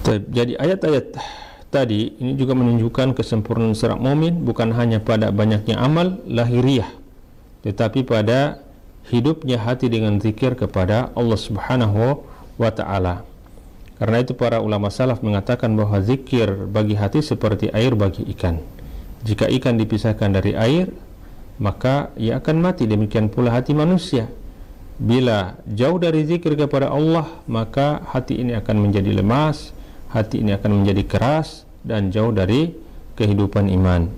Jadi ayat-ayat tadi ini juga menunjukkan kesempurnaan seorang mukmin bukan hanya pada banyaknya amal lahiriah, tetapi pada hidupnya hati dengan zikir kepada Allah Subhanahu wa ta'ala. Karena itu para ulama salaf mengatakan bahwa zikir bagi hati seperti air bagi ikan. Jika ikan dipisahkan dari air, maka ia akan mati. Demikian pula hati manusia. Bila jauh dari zikir kepada Allah, maka hati ini akan menjadi lemas, hati ini akan menjadi keras dan jauh dari kehidupan iman.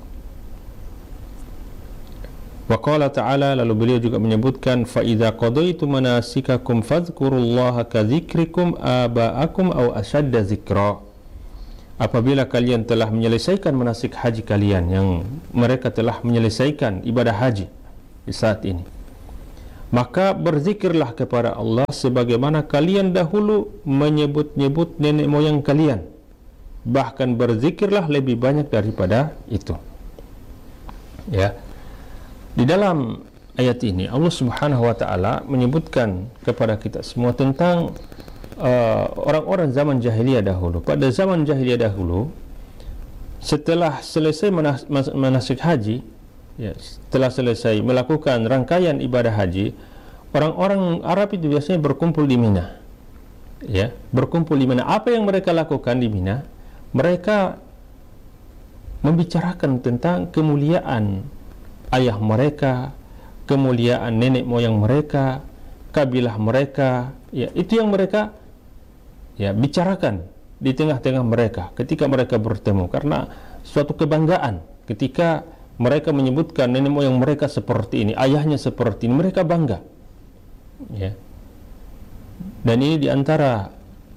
Wa qala ta'ala, lalu beliau juga menyebutkan, fa idza qadaitum manasikakum fadhkurullaha ka dzikrikum aba'akum aw ashadda dzikra. Apabila kalian telah menyelesaikan manasik haji kalian, yang mereka telah menyelesaikan ibadah haji di saat ini, maka berzikirlah kepada Allah sebagaimana kalian dahulu menyebut-nyebut nenek moyang kalian, bahkan berzikirlah lebih banyak daripada itu. Ya, di dalam ayat ini Allah Subhanahu wa ta'ala menyebutkan kepada kita semua tentang orang-orang zaman jahiliyah dahulu. Pada zaman jahiliyah dahulu, setelah selesai manasik haji, ya, setelah selesai melakukan rangkaian ibadah haji, orang-orang Arab itu biasanya berkumpul di Mina. Ya, berkumpul di Mina. Apa yang mereka lakukan di Mina? Mereka membicarakan tentang kemuliaan ayah mereka, kemuliaan nenek moyang mereka, kabilah mereka. Ya, itu yang mereka bicarakan di tengah-tengah mereka ketika mereka bertemu, karena suatu kebanggaan ketika mereka menyebutkan nenek moyang mereka seperti ini, ayahnya seperti ini, mereka bangga. Ya. Dan ini diantara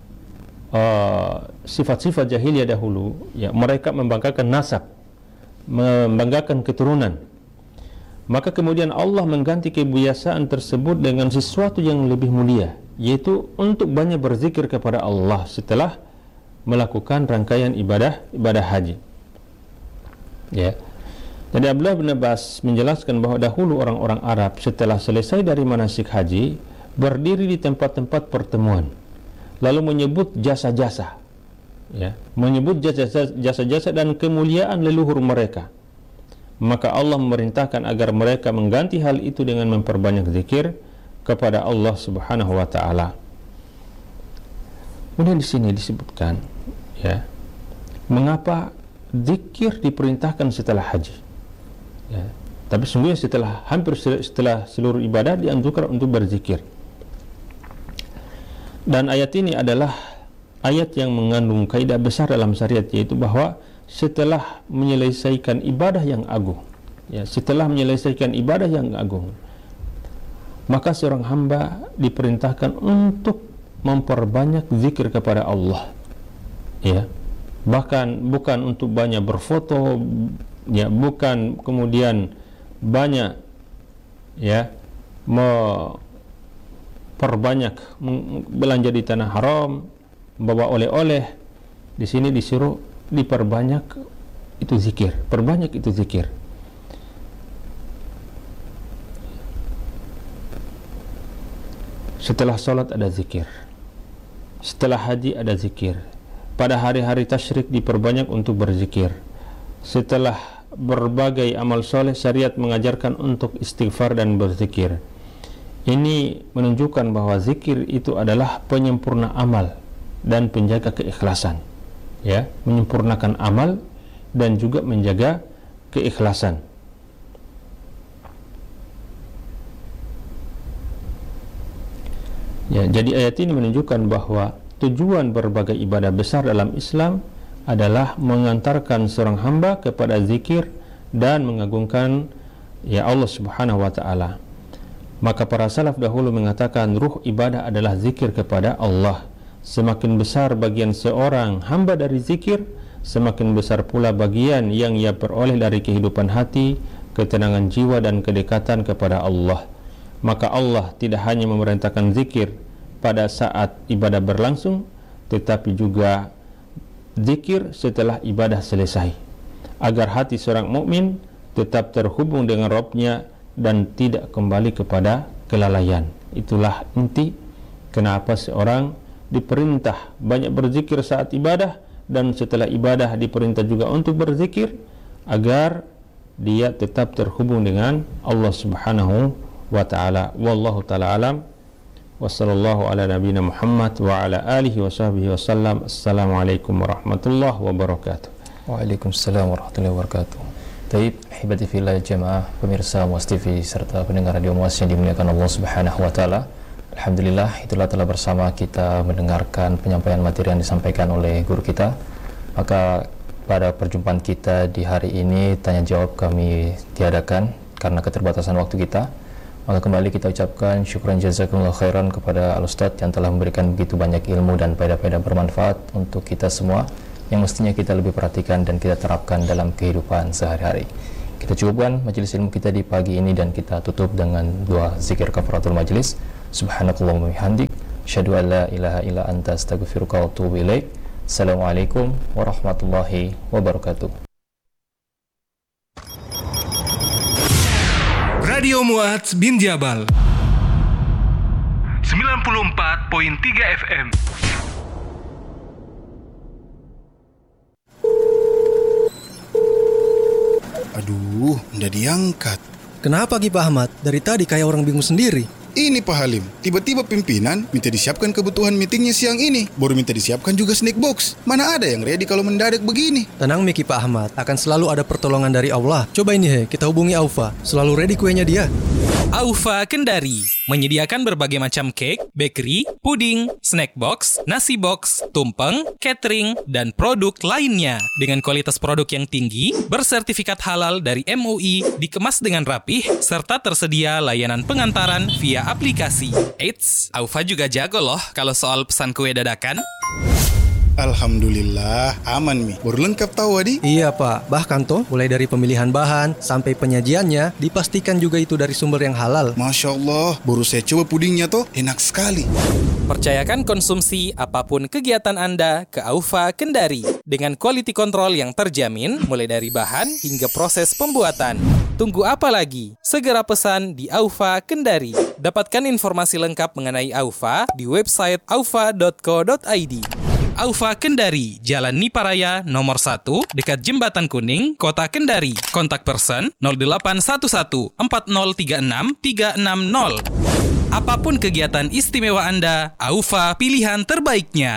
sifat-sifat jahiliyah dahulu, ya, mereka membanggakan nasab, membanggakan keturunan. Maka kemudian Allah mengganti kebiasaan tersebut dengan sesuatu yang lebih mulia, yaitu untuk banyak berzikir kepada Allah setelah melakukan rangkaian ibadah haji. Ya. Jadi Abdullah bin Abbas menjelaskan bahwa dahulu orang-orang Arab setelah selesai dari manasik haji berdiri di tempat-tempat pertemuan, lalu menyebut jasa-jasa, ya, menyebut jasa-jasa dan kemuliaan leluhur mereka. Maka Allah memerintahkan agar mereka mengganti hal itu dengan memperbanyak zikir kepada Allah Subhanahu wa ta'ala. Kemudian di sini disebutkan, ya, mengapa zikir diperintahkan setelah haji. Ya, tapi sungguhnya hampir setelah seluruh ibadah dianjurkan untuk berzikir. Dan ayat ini adalah ayat yang mengandung kaidah besar dalam syariat, yaitu bahwa setelah menyelesaikan ibadah yang agung, ya, setelah menyelesaikan ibadah yang agung, maka seorang hamba diperintahkan untuk memperbanyak zikir kepada Allah. Ya, bahkan bukan untuk banyak berfoto, ya, bukan kemudian banyak, ya, memperbanyak belanja di tanah haram, membawa oleh-oleh. Di sini disuruh diperbanyak itu zikir, perbanyak itu zikir. Setelah sholat ada zikir, setelah haji ada zikir, pada hari-hari tasyrik diperbanyak untuk berzikir. Setelah berbagai amal soleh, syariat mengajarkan untuk istighfar dan berzikir. Ini menunjukkan bahwa zikir itu adalah penyempurna amal dan penjaga keikhlasan, ya, menyempurnakan amal dan juga menjaga keikhlasan. Ya, jadi ayat ini menunjukkan bahwa tujuan berbagai ibadah besar dalam Islam adalah mengantarkan seorang hamba kepada zikir dan mengagungkan, ya, Allah Subhanahu wa ta'ala. Maka para salaf dahulu mengatakan ruh ibadah adalah zikir kepada Allah. Semakin besar bagian seorang hamba dari zikir, semakin besar pula bagian yang ia peroleh dari kehidupan hati, ketenangan jiwa dan kedekatan kepada Allah. Maka Allah tidak hanya memerintahkan zikir pada saat ibadah berlangsung, tetapi juga zikir setelah ibadah selesai, agar hati seorang mukmin tetap terhubung dengan Rabb-nya dan tidak kembali kepada kelalaian. Itulah inti kenapa seorang diperintah banyak berzikir saat ibadah, dan setelah ibadah diperintah juga untuk berzikir, agar dia tetap terhubung dengan Allah Subhanahu wa ta'ala. Wallahu ta'ala alam. Wa sallallahu ala nabiyina Muhammad wa ala alihi wa sahbihi wa sallam. Assalamualaikum warahmatullahi wabarakatuh. Waalaikumsalam warahmatullahi wabarakatuh. Taib, hibati fillah jamaah, pemirsa Muaz TV serta pendengar radio Muaz yang dimuliakan Allah Subhanahu wa taala. Alhamdulillah, itulah telah bersama kita mendengarkan penyampaian materi yang disampaikan oleh guru kita. Maka pada perjumpaan kita di hari ini, tanya jawab kami tiadakan karena keterbatasan waktu kita. Maka kembali kita ucapkan syukran jazakumullah khairan kepada Al-Ustadz yang telah memberikan begitu banyak ilmu dan faedah-faedah bermanfaat untuk kita semua, yang mestinya kita lebih perhatikan dan kita terapkan dalam kehidupan sehari-hari. Kita cukupkan majelis ilmu kita di pagi ini dan kita tutup dengan dua zikir kafaratul majelis. Subhanakallahumma bihamdik, asyhadu an la ilaha illa anta, astaghfiruka wa atubu ilaik. Assalamualaikum warahmatullahi wabarakatuh. Radio Muaz bin Jabal 94.3 FM. Aduh, nggak diangkat. Kenapa Ki Pak Ahmad? Dari tadi kayak orang bingung sendiri. Ini Pak Halim, tiba-tiba pimpinan minta disiapkan kebutuhan meetingnya siang ini. Baru minta disiapkan juga snack box. Mana ada yang ready kalau mendadak begini? Tenang Ki Pak Ahmad, akan selalu ada pertolongan dari Allah. Coba ini kita hubungi Aufa. Selalu ready kuenya dia. Aufa Kendari menyediakan berbagai macam cake, bakery, puding, snack box, nasi box, tumpeng, catering, dan produk lainnya. Dengan kualitas produk yang tinggi, bersertifikat halal dari MUI, dikemas dengan rapih, serta tersedia layanan pengantaran via aplikasi. Eits, Aufa juga jago loh kalau soal pesan kue dadakan. Alhamdulillah, aman Mi. Baru lengkap tahu Adi? Iya Pak, bahkan toh mulai dari pemilihan bahan sampai penyajiannya dipastikan juga itu dari sumber yang halal. Masya Allah, baru saya coba pudingnya toh, enak sekali. Percayakan konsumsi apapun kegiatan Anda ke Aufa Kendari dengan quality control yang terjamin mulai dari bahan hingga proses pembuatan. Tunggu apa lagi? Segera pesan di Aufa Kendari. Dapatkan informasi lengkap mengenai Aufa di website aufa.co.id. Aufa Kendari, Jalan Niparaya nomor 1, dekat Jembatan Kuning, Kota Kendari. Kontak person 0811 4036 360. Apapun kegiatan istimewa Anda, Aufa pilihan terbaiknya.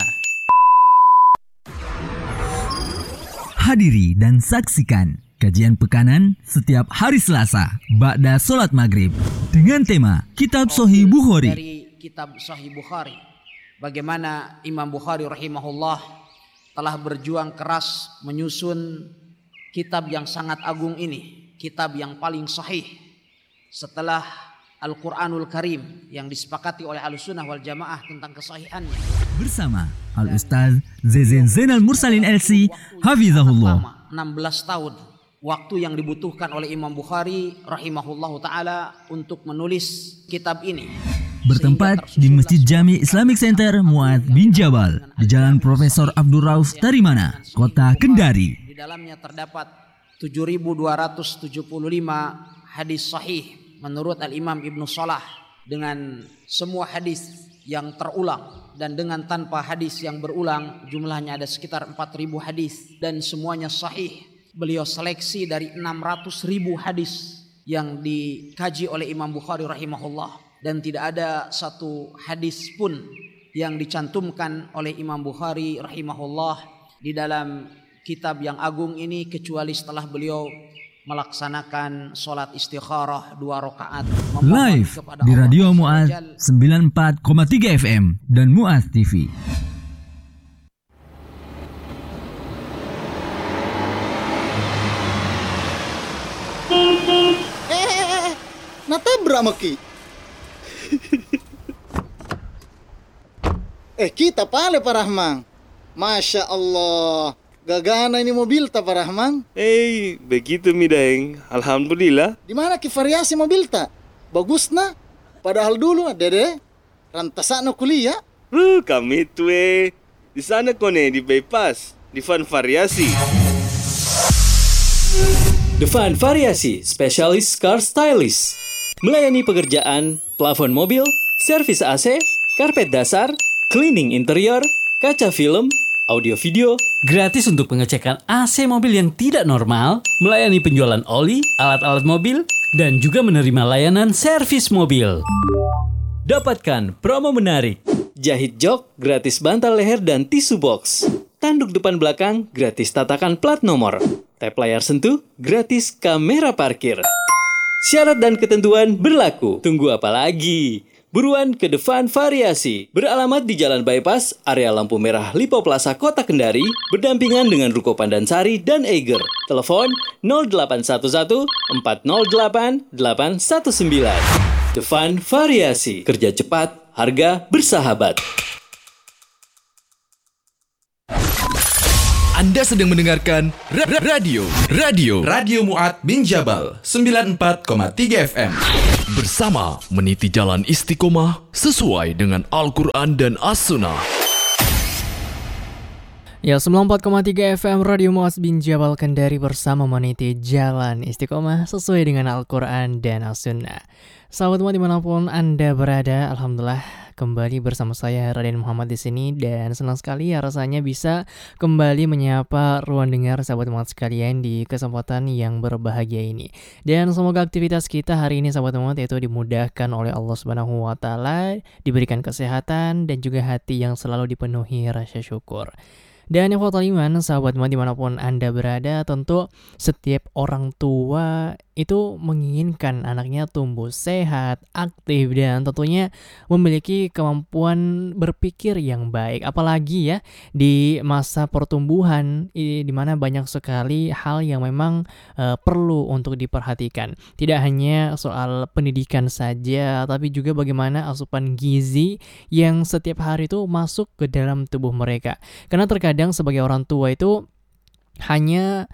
Hadiri dan saksikan kajian pekanan setiap hari Selasa ba'da sholat maghrib dengan tema Kitab Sahih Bukhari. Dari Kitab Sahih Bukhari, bagaimana Imam Bukhari rahimahullah telah berjuang keras menyusun kitab yang sangat agung ini, kitab yang paling sahih setelah Al-Quranul Karim yang disepakati oleh Ahlussunnah wal Jamaah tentang kesahihannya. Bersama Al-Ustaz Zezen Zainal Mursalin LC Hafizahullah. 16 tahun waktu yang dibutuhkan oleh Imam Bukhari rahimahullahu ta'ala untuk menulis kitab ini. Bertempat di Masjid Jami Islamic Center Muaz bin Jabal di Jalan Profesor Abdul Rauf Tarimana, Kota Kendari. Di dalamnya terdapat 7.275 hadis sahih menurut Al-Imam Ibnu Salah, dengan semua hadis yang terulang dan dengan tanpa hadis yang berulang. Jumlahnya ada sekitar 4.000 hadis dan semuanya sahih. Beliau seleksi dari 600.000 hadis yang dikaji oleh Imam Bukhari rahimahullah, dan tidak ada satu hadis pun yang dicantumkan oleh Imam Bukhari rahimahullah di dalam kitab yang agung ini kecuali setelah beliau melaksanakan sholat istikharah 2 rakaat live di Radio Muaz 94,3 FM dan Muaz TV. Natabrak maki. Kita pale Pak Rahman. Masya Allah, gagana ini mobil ta Pak Rahman. Begitu mi Daeng. Alhamdulillah. Di mana ki variasi mobil ta? Bagus na. Padahal dulu dede rantasana kuliah. Kami tuh di sana kone di bypass, di Van Variasi. The Van Variasi, Specialist Car Stylist. Melayani pekerjaan, plafon mobil, servis AC, karpet dasar, cleaning interior, kaca film, audio video, gratis untuk pengecekan AC mobil yang tidak normal, melayani penjualan oli, alat-alat mobil, dan juga menerima layanan servis mobil. Dapatkan promo menarik. Jahit jok, gratis bantal leher dan tisu box. Tanduk depan belakang, gratis tatakan plat nomor. Tap layar sentuh, gratis kamera parkir. Syarat dan ketentuan berlaku. Tunggu apa lagi? Buruan ke Devan Variasi. Beralamat di Jalan Bypass, area lampu merah Lipo Plaza Kota Kendari, berdampingan dengan Ruko Pandansari dan Eiger. Telepon 0811 408 819. Devan Variasi. Kerja cepat, harga bersahabat. Anda sedang mendengarkan Radio Mu'ad bin Jabal 94,3 FM. Bersama meniti jalan istiqomah sesuai dengan Al-Quran dan As-Sunnah. Ya, 94,3 FM Radio Mu'ad bin Jabal Kendari bersama meniti jalan istiqomah sesuai dengan Al-Quran dan As-Sunnah. Sahabat Mu'ad dimanapun Anda berada, alhamdulillah kembali bersama saya Raden Muhammad di sini dan senang sekali ya rasanya bisa kembali menyapa ruang dengar sahabat Mu'ad sekalian di kesempatan yang berbahagia ini. Dan semoga aktivitas kita hari ini sahabat Mu'ad itu dimudahkan oleh Allah Subhanahu wa taala, diberikan kesehatan dan juga hati yang selalu dipenuhi rasa syukur. Dan yang fatal iman, sahabat Mu'ad dimanapun Anda berada, tentu setiap orang tua itu menginginkan anaknya tumbuh sehat, aktif, dan tentunya memiliki kemampuan berpikir yang baik. Apalagi ya di masa pertumbuhan, di mana banyak sekali hal yang memang perlu untuk diperhatikan. Tidak hanya soal pendidikan saja, tapi juga bagaimana asupan gizi yang setiap hari itu masuk ke dalam tubuh mereka. Karena terkadang sebagai orang tua itu hanya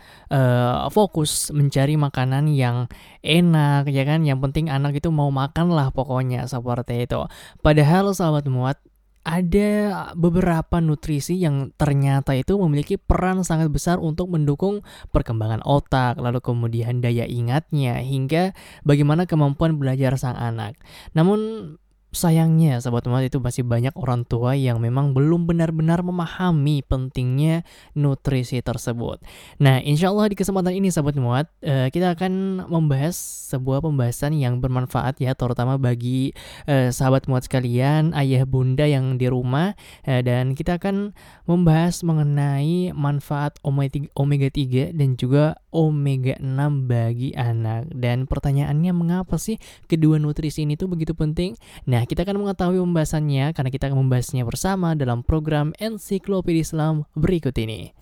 fokus mencari makanan yang enak, ya kan? Yang penting anak itu mau makan lah pokoknya, seperti itu. Padahal sahabat Mu'ad, ada beberapa nutrisi yang ternyata itu memiliki peran sangat besar untuk mendukung perkembangan otak, lalu kemudian daya ingatnya, hingga bagaimana kemampuan belajar sang anak. Namun sayangnya sahabat Mu'ad itu masih banyak orang tua yang memang belum benar-benar memahami pentingnya nutrisi tersebut. Nah, insya Allah di kesempatan ini sahabat Mu'ad, kita akan membahas sebuah pembahasan yang bermanfaat ya, terutama bagi sahabat Mu'ad sekalian, ayah bunda yang di rumah, dan kita akan membahas mengenai manfaat omega 3 dan juga omega 6 bagi anak. Dan pertanyaannya, mengapa sih kedua nutrisi ini tuh begitu penting? Nah, kita akan mengetahui pembahasannya karena kita akan membahasnya bersama dalam program Ensiklopedia Islam berikut ini.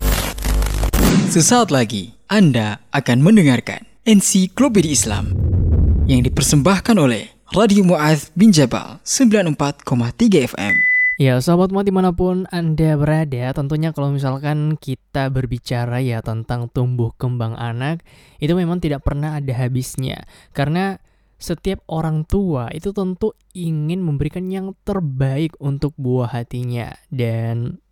Sesaat lagi Anda akan mendengarkan Ensiklopedia Islam yang dipersembahkan oleh Radio Mu'ad bin Jabal 94,3 FM. Ya, sahabat Mu'ad dimanapun Anda berada, tentunya kalau misalkan kita berbicara ya tentang tumbuh kembang anak, itu memang tidak pernah ada habisnya. Karena setiap orang tua itu tentu ingin memberikan yang terbaik untuk buah hatinya. Dan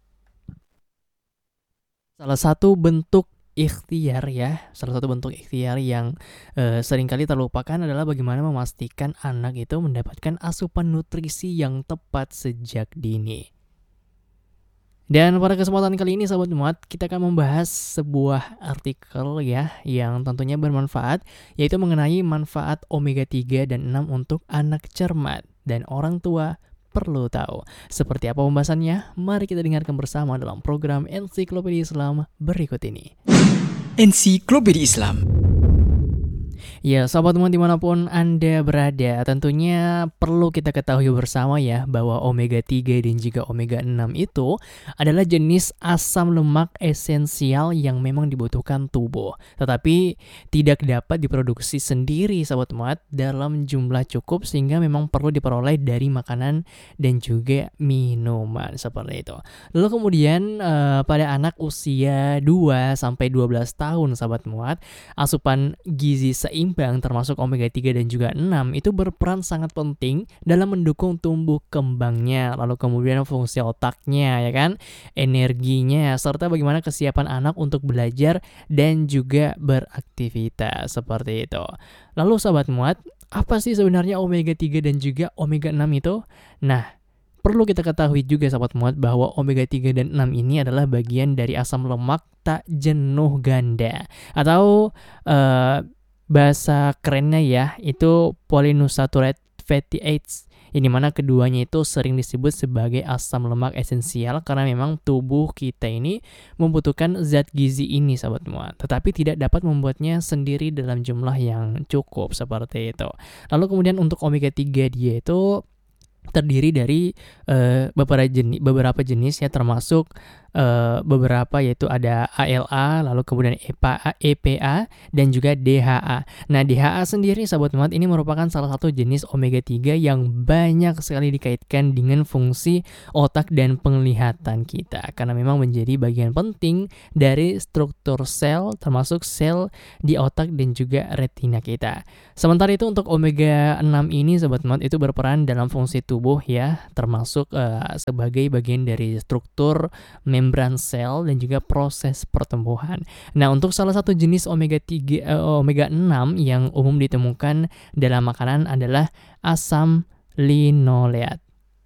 salah satu bentuk ikhtiar yang seringkali terlupakan adalah bagaimana memastikan anak itu mendapatkan asupan nutrisi yang tepat sejak dini. Dan pada kesempatan kali ini sahabat Mu'ad, kita akan membahas sebuah artikel ya yang tentunya bermanfaat, yaitu mengenai manfaat omega 3 dan 6 untuk anak cermat dan orang tua perlu tahu. Seperti apa pembahasannya? Mari kita dengarkan bersama dalam program Ensiklopedia Islam berikut ini. Ensiklopedia Islam. Ya, sahabat Mu'ad dimanapun Anda berada, tentunya perlu kita ketahui bersama ya bahwa omega 3 dan juga omega 6 itu adalah jenis asam lemak esensial yang memang dibutuhkan tubuh, tetapi tidak dapat diproduksi sendiri sahabat Mu'ad dalam jumlah cukup, sehingga memang perlu diperoleh dari makanan dan juga minuman seperti itu. Lalu kemudian pada anak usia 2-12 tahun sahabat Mu'ad, asupan gizi seimbang termasuk omega 3 dan juga 6 itu berperan sangat penting dalam mendukung tumbuh kembangnya, lalu kemudian fungsi otaknya ya kan, energinya, serta bagaimana kesiapan anak untuk belajar dan juga beraktivitas seperti itu. Lalu sahabat Mu'ad, apa sih sebenarnya omega 3 dan juga omega 6 itu? Nah, perlu kita ketahui juga sahabat muat bahwa omega 3 dan 6 ini adalah bagian dari asam lemak tak jenuh ganda, atau bahasa kerennya ya itu polyunsaturated fatty acids, yang dimana keduanya itu sering disebut sebagai asam lemak esensial karena memang tubuh kita ini membutuhkan zat gizi ini sahabat muat, tetapi tidak dapat membuatnya sendiri dalam jumlah yang cukup seperti itu. Lalu kemudian untuk omega 3 dia itu terdiri dari beberapa jenis ya, termasuk beberapa yaitu ada ALA, lalu kemudian EPA dan juga DHA. Nah, DHA sendiri sahabat muat ini merupakan salah satu jenis omega 3 yang banyak sekali dikaitkan dengan fungsi otak dan penglihatan kita karena memang menjadi bagian penting dari struktur sel, termasuk sel di otak dan juga retina kita. Sementara itu untuk omega 6 ini sahabat muat itu berperan dalam fungsi tubuh ya, termasuk sebagai bagian dari struktur membran sel dan juga proses pertumbuhan. Nah, untuk salah satu jenis omega 6 yang umum ditemukan dalam makanan adalah asam linoleat.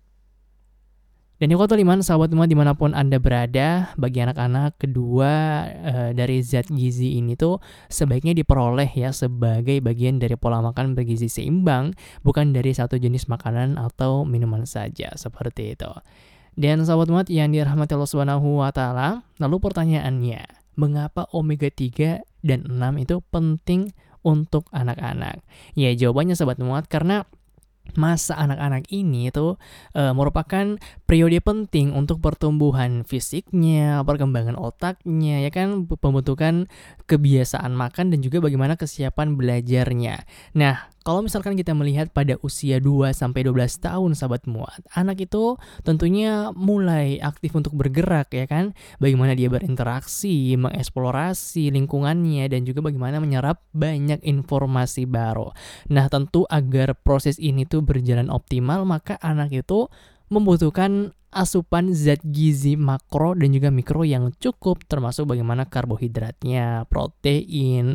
Dan yang ke-5, sahabat semua dimanapun Anda berada, bagi anak-anak kedua dari zat gizi ini tuh sebaiknya diperoleh ya sebagai bagian dari pola makan bergizi seimbang, bukan dari satu jenis makanan atau minuman saja, seperti itu. Dan sahabat muat yang dirahmati Allah Subhanahu wa taala, lalu pertanyaannya, mengapa omega 3 dan 6 itu penting untuk anak-anak? Ya, jawabannya sahabat muat karena masa anak-anak ini itu merupakan periode penting untuk pertumbuhan fisiknya, perkembangan otaknya, ya kan, pembentukan kebiasaan makan dan juga bagaimana kesiapan belajarnya. Nah, kalau misalkan kita melihat pada usia 2-12 tahun sahabat muat, anak itu tentunya mulai aktif untuk bergerak ya kan, bagaimana dia berinteraksi, mengeksplorasi lingkungannya dan juga bagaimana menyerap banyak informasi baru. Nah, tentu agar proses ini tuh berjalan optimal, maka anak itu membutuhkan asupan zat gizi makro dan juga mikro yang cukup, termasuk bagaimana karbohidratnya, protein,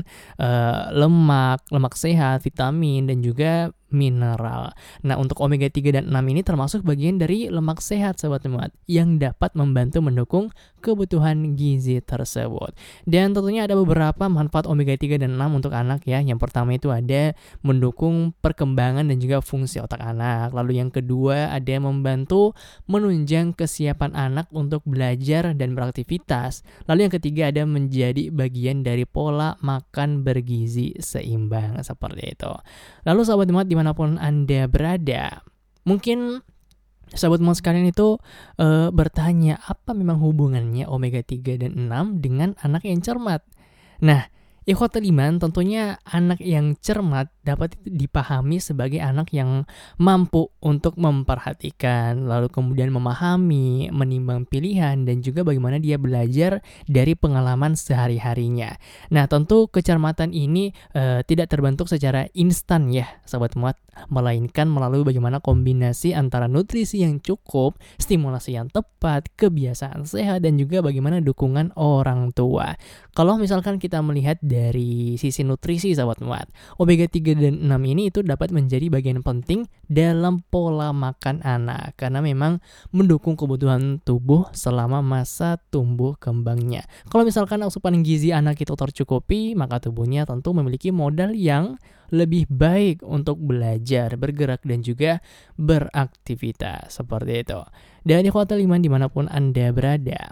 lemak sehat, vitamin dan juga mineral. Nah, untuk omega 3 dan 6 ini termasuk bagian dari lemak sehat sahabat muat yang dapat membantu mendukung kebutuhan gizi tersebut. Dan tentunya ada beberapa manfaat omega 3 dan 6 untuk anak ya. Yang pertama itu ada mendukung perkembangan dan juga fungsi otak anak. Lalu yang kedua ada membantu menunjang kesiapan anak untuk belajar dan beraktivitas. Lalu yang ketiga ada menjadi bagian dari pola makan bergizi seimbang, seperti itu. Lalu sahabat muat dimanapun Anda berada, mungkin sahabat muat sekalian itu bertanya, apa memang hubungannya omega 3 dan 6 dengan anak yang cermat? Nah, ikhwatul iman, tentunya anak yang cermat dapat dipahami sebagai anak yang mampu untuk memperhatikan, lalu kemudian memahami, menimbang pilihan, dan juga bagaimana dia belajar dari pengalaman sehari-harinya. Nah, tentu kecermatan ini tidak terbentuk secara instan ya, sahabat muat, melainkan melalui bagaimana kombinasi antara nutrisi yang cukup, stimulasi yang tepat, kebiasaan sehat, dan juga bagaimana dukungan orang tua. Kalau misalkan kita melihat dari sisi nutrisi sahabat muat, omega 3 dan 6 ini itu dapat menjadi bagian penting dalam pola makan anak karena memang mendukung kebutuhan tubuh selama masa tumbuh kembangnya. Kalau misalkan asupan gizi anak itu tercukupi, maka tubuhnya tentu memiliki modal yang lebih baik untuk belajar, bergerak dan juga beraktivitas, seperti itu. Dan ikhwatul iman dimanapun Anda berada,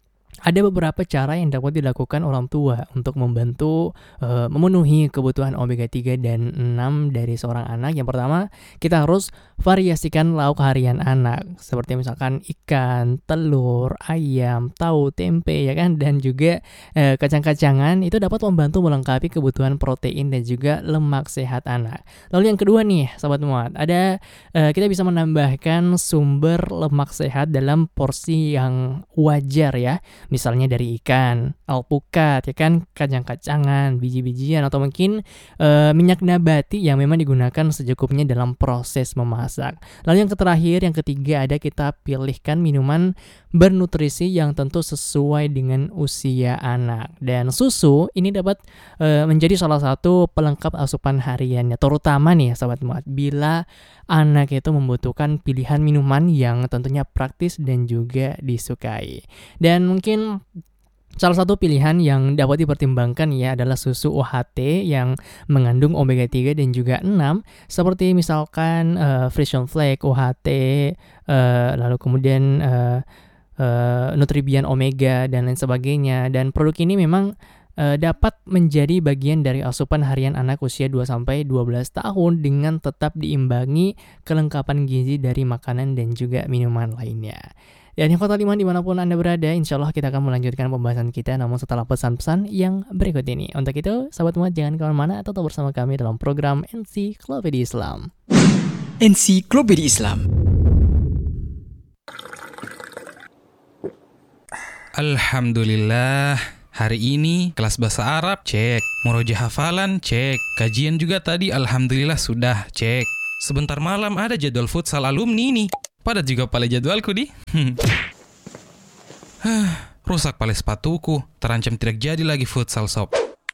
ada beberapa cara yang dapat dilakukan orang tua untuk membantu memenuhi kebutuhan omega 3 dan 6 dari seorang anak. Yang pertama, kita harus variasikan lauk harian anak, seperti misalkan ikan, telur, ayam, tahu, tempe ya kan, dan juga kacang-kacangan itu dapat membantu melengkapi kebutuhan protein dan juga lemak sehat anak. Lalu yang kedua nih, sahabat muat, ada kita bisa menambahkan sumber lemak sehat dalam porsi yang wajar ya. Misalnya dari ikan, alpukat, ya kan, kacang-kacangan, biji-bijian, atau mungkin minyak nabati yang memang digunakan secukupnya dalam proses memasak. Lalu yang terakhir, yang ketiga, ada kita pilihkan minuman bernutrisi yang tentu sesuai dengan usia anak. Dan susu ini dapat menjadi salah satu pelengkap asupan hariannya, terutama nih Sobat Muat, bila anak itu membutuhkan pilihan minuman yang tentunya praktis dan juga disukai. Dan mungkin salah satu pilihan yang dapat dipertimbangkan ya adalah susu UHT yang mengandung omega 3 dan juga 6, seperti misalkan Frisian Flake UHT, lalu kemudian Nutribien Omega dan lain sebagainya. Dan produk ini memang dapat menjadi bagian dari asupan harian anak usia 2-12 tahun dengan tetap diimbangi kelengkapan gizi dari makanan dan juga minuman lainnya. Dan yang kota 5 dimanapun Anda berada, insya Allah kita akan melanjutkan pembahasan kita namun setelah pesan-pesan yang berikut ini. Untuk itu, sahabat Muat jangan kemana-mana, tetap bersama kami dalam program Ensiklopedia Islam. Ensiklopedia Islam. Alhamdulillah, hari ini kelas bahasa Arab cek, murojaah hafalan cek, kajian juga tadi alhamdulillah sudah cek. Sebentar malam ada jadwal futsal alumni nih. Padat juga pale jadwalku di. Rusak pale sepatuku, terancam tidak jadi lagi futsal sob.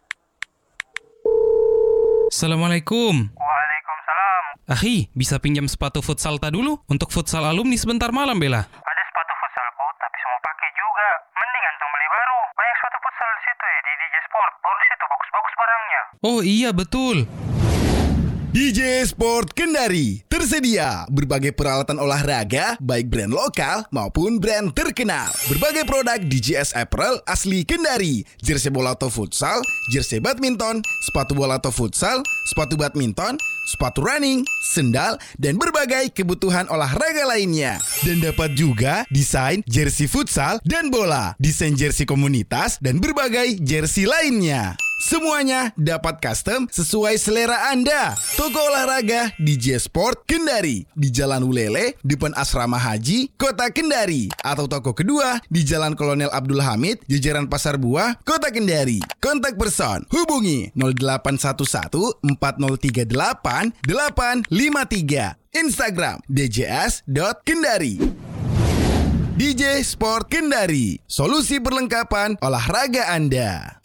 Assalamualaikum. Waalaikumsalam. Akhi, bisa pinjam sepatu futsal ta dulu untuk futsal alumni sebentar malam bela? Ada sepatu futsalku, tapi semua pakai juga. Mending antum beli baru. Banyak sepatu futsal di situ ya, di DJ Sport. Baru di situ bagus-bagus barangnya. Oh iya betul. DJ Sport Kendari tersedia berbagai peralatan olahraga baik brand lokal maupun brand terkenal. Berbagai produk DJS Apparel asli Kendari, jersey bola atau futsal, jersey badminton, sepatu bola atau futsal, sepatu badminton, sepatu running, sendal, dan berbagai kebutuhan olahraga lainnya. Dan dapat juga desain jersey futsal dan bola, desain jersey komunitas, dan berbagai jersey lainnya. Semuanya dapat custom sesuai selera Anda. Toko olahraga DJ Sport Kendari di Jalan Ulele, depan Asrama Haji, Kota Kendari. Atau toko kedua di Jalan Kolonel Abdul Hamid, jajaran Pasar Buah, Kota Kendari. Kontak person hubungi 0811 4038 853. Instagram djs.kendari. DJ Sport Kendari, solusi perlengkapan olahraga Anda.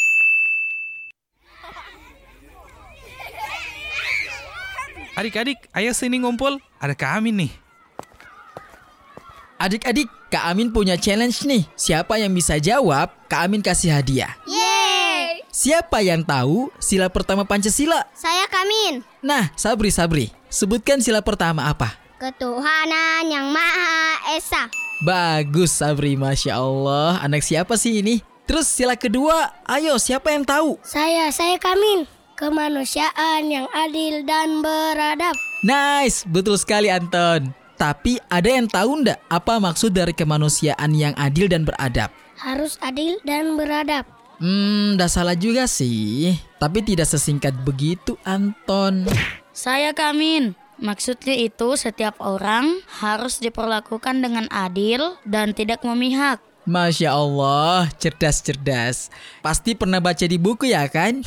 Adik-adik, ayo sini ngumpul. Ada Kak Amin nih. Adik-adik, Kak Amin punya challenge nih. Siapa yang bisa jawab, Kak Amin kasih hadiah. Yeay! Siapa yang tahu sila pertama Pancasila? Saya Kak Amin. Nah, Sabri. Sebutkan sila pertama apa? Ketuhanan yang Maha Esa. Bagus, Sabri. Masya Allah. Anak siapa sih ini? Terus sila kedua, ayo siapa yang tahu? Saya Kak Amin. Kemanusiaan yang adil dan beradab. Nice, betul sekali Anton. Tapi ada yang tahu ndak apa maksud dari kemanusiaan yang adil dan beradab? Harus adil dan beradab. Dah salah juga sih. Tapi tidak sesingkat begitu Anton. Saya Kak Amin. Maksudnya itu setiap orang harus diperlakukan dengan adil dan tidak memihak. Masya Allah, cerdas. Pasti pernah baca di buku ya kan?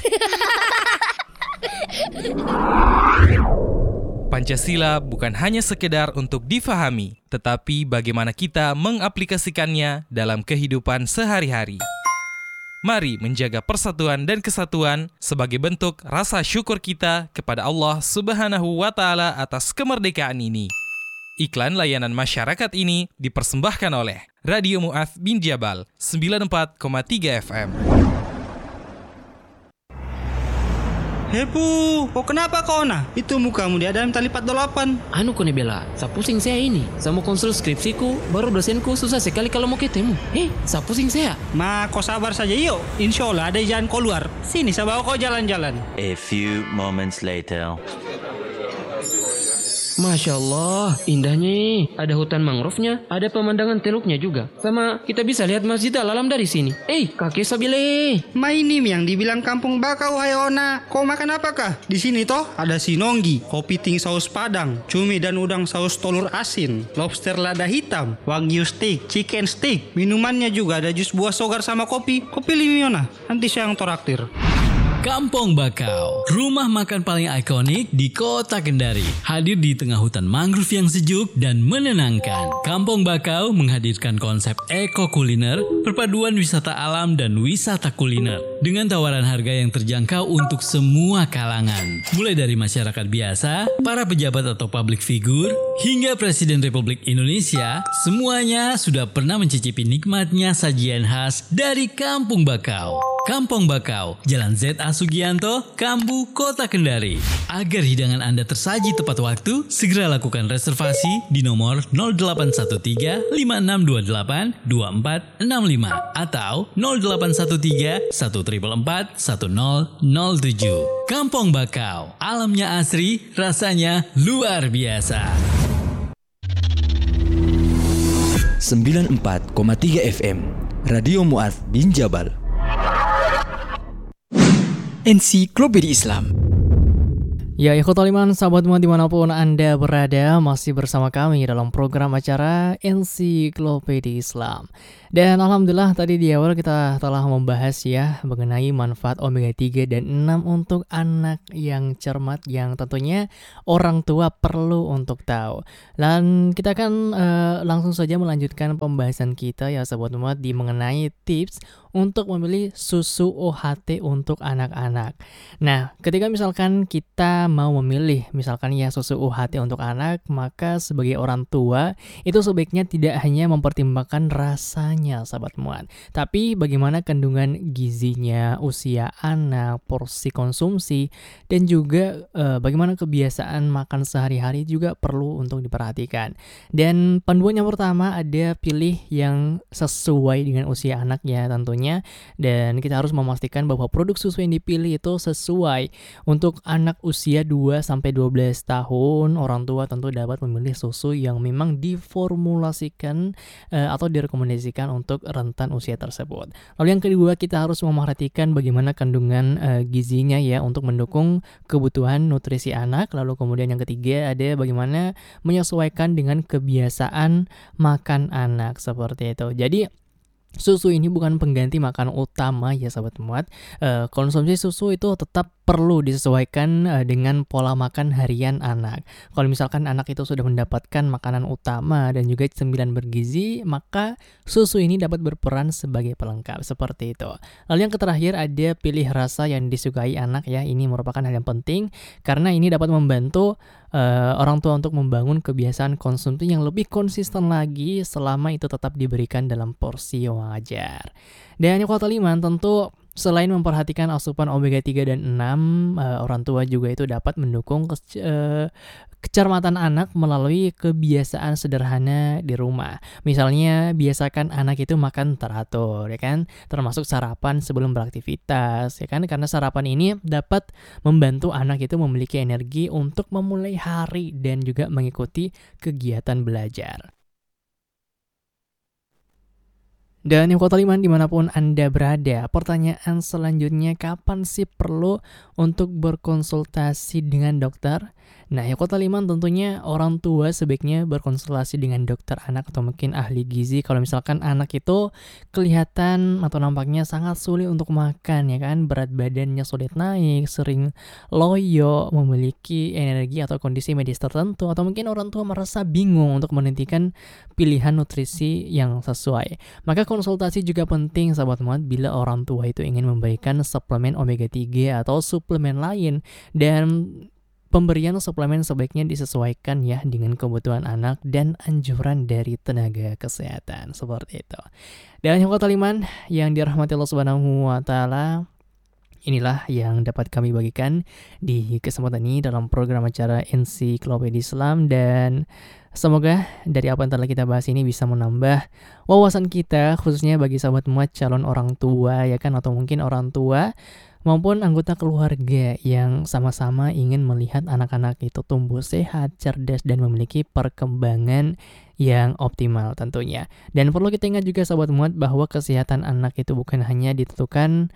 Pancasila bukan hanya sekedar untuk difahami, tetapi bagaimana kita mengaplikasikannya dalam kehidupan sehari-hari. Mari menjaga persatuan dan kesatuan sebagai bentuk rasa syukur kita kepada Allah Subhanahu wa Ta'ala atas kemerdekaan ini. Iklan layanan masyarakat ini dipersembahkan oleh Radio Mu'adz bin Jabal 94,3 FM. Hepu, kok kenapa kau nah? Itu mukamu di dalam tali 48. Anu kone bela, sa pusing saya ini. Saya mau konsul skripsiku, baru dosenku susah sekali kalau mau ketemu. Sa pusing saya. Ma, kau sabar saja yuk. Insya Allah ada jalan keluar. Sini, saya bawa kau jalan-jalan. A few moments later. Masya Allah, indahnya. Ada hutan mangrove-nya, ada pemandangan teluknya juga. Sama kita bisa lihat Masjid Al-Alam dari sini. Kakek Sabile. Mainim yang dibilang kampung bakau, hai Ona. Kau makan apakah? Di sini toh ada sinonggi, kopi ting saus padang, cumi dan udang saus telur asin, lobster lada hitam, wagyu steak, chicken steak. Minumannya juga ada jus buah sogar sama kopi. Kopi limiona, nanti saya yang toraktir. Kampung Bakau, rumah makan paling ikonik di kota Kendari. Hadir di tengah hutan mangrove yang sejuk dan menenangkan. Kampung Bakau menghadirkan konsep eko kuliner, perpaduan wisata alam dan wisata kuliner. Dengan tawaran harga yang terjangkau untuk semua kalangan. Mulai dari masyarakat biasa, para pejabat atau public figure, hingga Presiden Republik Indonesia, semuanya sudah pernah mencicipi nikmatnya sajian khas dari Kampung Bakau. Kampung Bakau, Jalan Z.A. Sugianto, Kambu, Kota Kendari. Agar hidangan Anda tersaji tepat waktu, segera lakukan reservasi di nomor 0813 5628 2465 atau 0813 1444 1007. Kampung Bakau, alamnya asri, rasanya luar biasa. 94,3 FM Radio Mu'adz bin Jabal. Ensiklopedia Islam. Ya, ikhwatul iman, sahabat muat dimanapun Anda berada, masih bersama kami dalam program acara Ensiklopedia Islam. Dan alhamdulillah tadi di awal kita telah membahas ya mengenai manfaat omega 3 dan 6 untuk anak yang cermat, yang tentunya orang tua perlu untuk tahu. Dan kita akan langsung saja melanjutkan pembahasan kita ya sahabat muat di mengenai tips untuk memilih susu OHT untuk anak-anak. Nah, ketika misalkan kita mau memilih misalkan ya susu OHT untuk anak, maka sebagai orang tua itu sebaiknya tidak hanya mempertimbangkan rasanya sahabat muat, tapi bagaimana kandungan gizinya, usia anak, porsi konsumsi, dan juga bagaimana kebiasaan makan sehari-hari juga perlu untuk diperhatikan. Dan panduan yang pertama ada pilih yang sesuai dengan usia anak ya tentunya. Dan kita harus memastikan bahwa produk susu yang dipilih itu sesuai untuk anak usia 2-12 tahun. Orang tua tentu dapat memilih susu yang memang diformulasikan atau direkomendasikan untuk rentan usia tersebut. Lalu yang kedua, kita harus memperhatikan bagaimana kandungan gizinya ya untuk mendukung kebutuhan nutrisi anak. Lalu kemudian yang ketiga ada bagaimana menyesuaikan dengan kebiasaan makan anak seperti itu. Jadi susu ini bukan pengganti makan utama ya sahabat muat. Konsumsi susu itu tetap perlu disesuaikan dengan pola makan harian anak. Kalau misalkan anak itu sudah mendapatkan makanan utama dan juga cemilan bergizi, maka susu ini dapat berperan sebagai pelengkap seperti itu. Lalu yang terakhir ada pilih rasa yang disukai anak ya. Ini merupakan hal yang penting karena ini dapat membantu orang tua untuk membangun kebiasaan konsumsi yang lebih konsisten lagi selama itu tetap diberikan dalam porsi yang wajar. Dan yang kelima tentu selain memperhatikan asupan omega 3 dan 6, orang tua juga itu dapat mendukung kecermatan anak melalui kebiasaan sederhana di rumah. Misalnya biasakan anak itu makan teratur ya kan, termasuk sarapan sebelum beraktivitas ya kan, karena sarapan ini dapat membantu anak itu memiliki energi untuk memulai hari dan juga mengikuti kegiatan belajar. Dan yang kota liman dimanapun Anda berada, pertanyaan selanjutnya, kapan sih perlu untuk berkonsultasi dengan dokter? Nah, yang kota liman tentunya orang tua sebaiknya berkonsultasi dengan dokter anak atau mungkin ahli gizi. Kalau misalkan anak itu kelihatan atau nampaknya sangat sulit untuk makan ya kan, berat badannya sulit naik, sering loyo, memiliki energi atau kondisi medis tertentu, atau mungkin orang tua merasa bingung untuk menentukan pilihan nutrisi yang sesuai, maka konsultasi juga penting sahabat muat bila orang tua itu ingin memberikan suplemen omega 3 atau suplemen lain. Dan pemberian suplemen sebaiknya disesuaikan ya dengan kebutuhan anak dan anjuran dari tenaga kesehatan seperti itu. Dan yang kelima yang dirahmati Allah Subhanahu wa taala, inilah yang dapat kami bagikan di kesempatan ini dalam program acara Ensiklopedia Islam, dan semoga dari apa yang telah kita bahas ini bisa menambah wawasan kita, khususnya bagi sahabat muat calon orang tua ya kan, atau mungkin orang tua maupun anggota keluarga yang sama-sama ingin melihat anak-anak itu tumbuh sehat, cerdas, dan memiliki perkembangan yang optimal tentunya. Dan perlu kita ingat juga Sobat Muat bahwa kesehatan anak itu bukan hanya ditentukan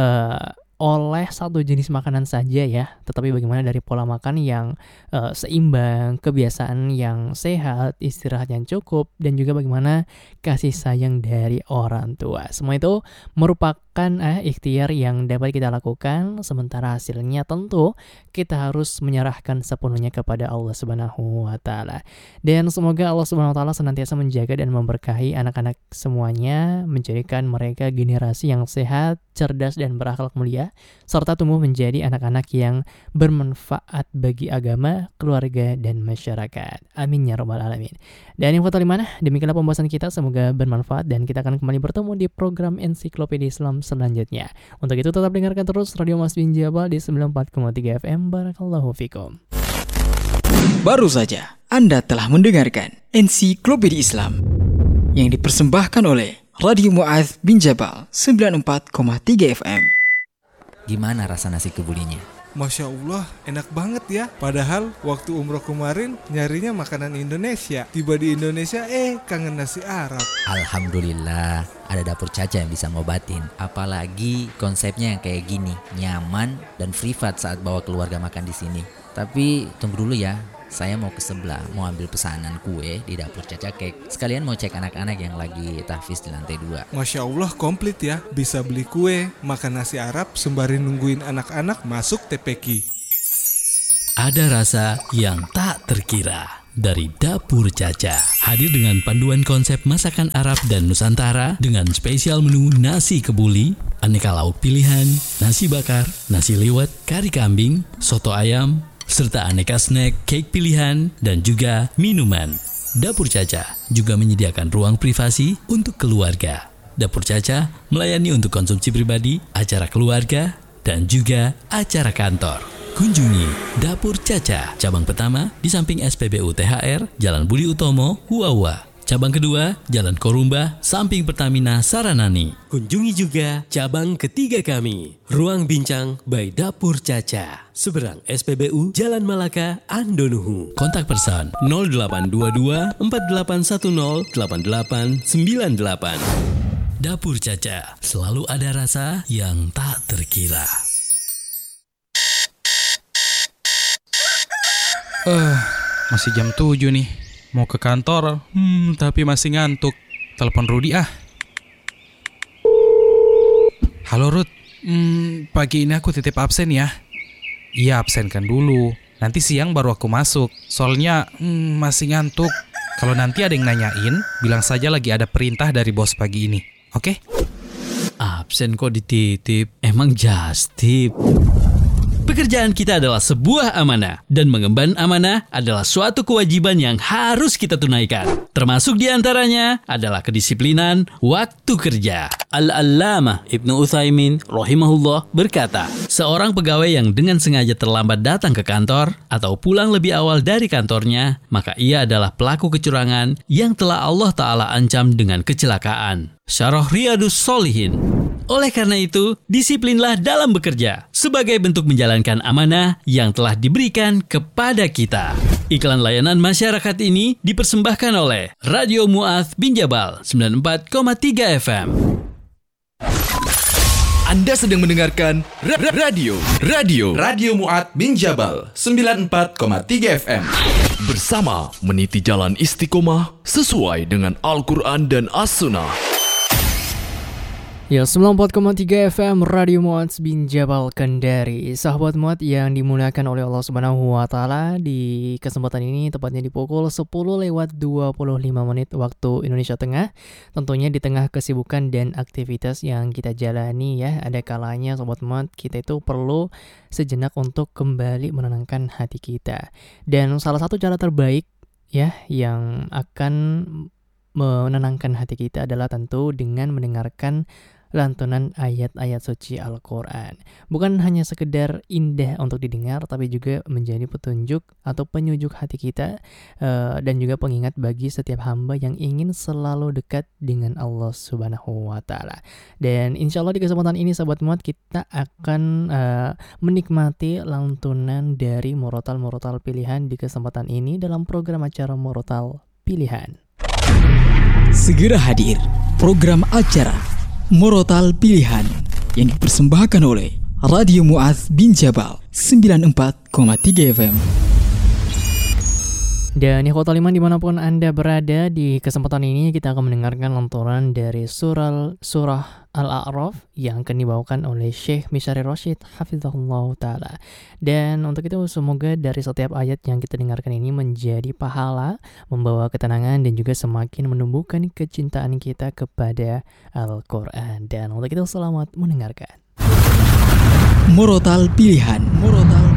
oleh satu jenis makanan saja ya, tetapi bagaimana dari pola makan yang seimbang, kebiasaan yang sehat, istirahat yang cukup, dan juga bagaimana kasih sayang dari orang tua. Semua itu merupakan ikhtiar yang dapat kita lakukan, sementara hasilnya tentu kita harus menyerahkan sepenuhnya kepada Allah Subhanahu wa taala. Dan semoga Allah Subhanahu wa taala senantiasa menjaga dan memberkahi anak-anak semuanya, menjadikan mereka generasi yang sehat, cerdas, dan berakhlak mulia, serta tumbuh menjadi anak-anak yang bermanfaat bagi agama, keluarga, dan masyarakat. Amin ya rabbal alamin. Dan info mana? Demikianlah pembahasan kita, semoga bermanfaat dan kita akan kembali bertemu di program Ensiklopedia Islam selanjutnya. Untuk itu tetap dengarkan terus Radio Mas bin Jabal di 94,3 FM. Barakallahu fikum. Baru saja Anda telah mendengarkan Ensiklopedia Islam yang dipersembahkan oleh Radio Mu'adz bin Jabal 94,3 FM. Gimana rasa nasi kebulinya? Masya Allah, enak banget ya. Padahal waktu umroh kemarin nyarinya makanan Indonesia. Tiba di Indonesia, kangen nasi Arab. Alhamdulillah, ada Dapur Caca yang bisa ngobatin. Apalagi konsepnya yang kayak gini, nyaman dan privat saat bawa keluarga makan di sini. Tapi tunggu dulu ya. Saya mau ke sebelah, mau ambil pesanan kue di Dapur Caca Cake. Sekalian mau cek anak-anak yang lagi tahfiz di lantai 2. Masya Allah, komplit ya. Bisa beli kue, makan nasi Arab, sembari nungguin anak-anak masuk TPQ. Ada rasa yang tak terkira dari Dapur Caca. Hadir dengan panduan konsep masakan Arab dan Nusantara dengan spesial menu nasi kebuli, aneka lauk pilihan, nasi bakar, nasi liwet, kari kambing, soto ayam, serta aneka snack, cake pilihan, dan juga minuman. Dapur Caca juga menyediakan ruang privasi untuk keluarga. Dapur Caca melayani untuk konsumsi pribadi, acara keluarga, dan juga acara kantor. Kunjungi Dapur Caca, cabang pertama di samping SPBU THR, Jalan Budi Utomo, Huawa. Cabang kedua, Jalan Korumba, samping Pertamina Saranani. Kunjungi juga cabang ketiga kami, Ruang Bincang by Dapur Caca, seberang SPBU Jalan Malaka, Andonuhu. Kontak person 0822 4810 8898. Dapur Caca, selalu ada rasa yang tak terkira. Masih jam 7 nih. Mau ke kantor, tapi masih ngantuk. Telepon Rudi ah. Halo Rud, pagi ini aku titip absen ya. Iya, absenkan dulu. Nanti siang baru aku masuk. Soalnya masih ngantuk. Kalau nanti ada yang nanyain, bilang saja lagi ada perintah dari bos pagi ini. Oke? Absen kok dititip? Emang just tip? Pekerjaan kita adalah sebuah amanah, dan mengemban amanah adalah suatu kewajiban yang harus kita tunaikan. Termasuk diantaranya adalah kedisiplinan waktu kerja. Al-Allamah Ibnu Utsaimin rahimahullah berkata, seorang pegawai yang dengan sengaja terlambat datang ke kantor atau pulang lebih awal dari kantornya, maka ia adalah pelaku kecurangan yang telah Allah Ta'ala ancam dengan kecelakaan. Syarah Riyadus Shalihin. Oleh karena itu, disiplinlah dalam bekerja sebagai bentuk menjalankan amanah yang telah diberikan kepada kita. Iklan layanan masyarakat ini dipersembahkan oleh Radio Mu'adz bin Jabal 94,3 FM. Anda sedang mendengarkan Radio Mu'adz bin Jabal 94,3 FM. Bersama meniti jalan istiqomah sesuai dengan Al-Quran dan As-Sunnah. Ya, 94,3 FM Radio Mu'adz bin Jabal Kendari. Sahabat Mu'adz yang dimuliakan oleh Allah Subhanahu wa taala, di kesempatan ini tepatnya di pukul 10:25 waktu Indonesia Tengah. Tentunya di tengah kesibukan dan aktivitas yang kita jalani ya, ada kalanya Sobat Mu'adz kita itu perlu sejenak untuk kembali menenangkan hati kita. Dan salah satu cara terbaik ya yang akan menenangkan hati kita adalah tentu dengan mendengarkan lantunan ayat-ayat suci Al-Quran. Bukan hanya sekedar indah untuk didengar, tapi juga menjadi petunjuk atau penyujuk hati kita, dan juga pengingat bagi setiap hamba yang ingin selalu dekat dengan Allah Subhanahu wa Ta'ala. Dan insya Allah di kesempatan ini sahabat muat, kita akan menikmati lantunan dari murotal-murotal pilihan di kesempatan ini dalam program acara Murotal Pilihan. Segera hadir program acara Murotal Pilihan yang dipersembahkan oleh Radio Mu'adz bin Jabal 94,3 FM. Dan ikhwatal iman dimanapun Anda berada, di kesempatan ini kita akan mendengarkan lantunan dari surah Al-A'raf yang akan dibawakan oleh Syekh Misyari Rashid hafizahullah ta'ala. Dan untuk itu semoga dari setiap ayat yang kita dengarkan ini menjadi pahala, membawa ketenangan dan juga semakin menumbuhkan kecintaan kita kepada Al-Quran. Dan untuk itu selamat mendengarkan. Murotal Pilihan.